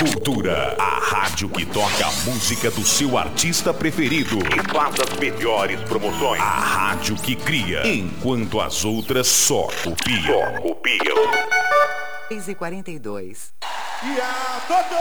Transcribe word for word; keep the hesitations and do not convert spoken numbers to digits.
Cultura, a rádio que toca a música do seu artista preferido e faz as melhores promoções. A rádio que cria, enquanto as outras só copiam. Só copiam. seis e quarenta e dois. E a todos!